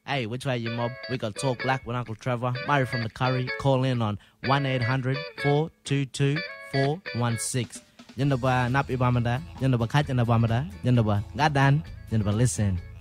Hey, which way you mob? We got Talk Black with Uncle Trevor. Murray from the Curry. Call in on 1-800-422-416. Yun na ba nap ibamada? Yun na ba kat yun na ba mada? Yun na ba gadan? Yun na ba listen?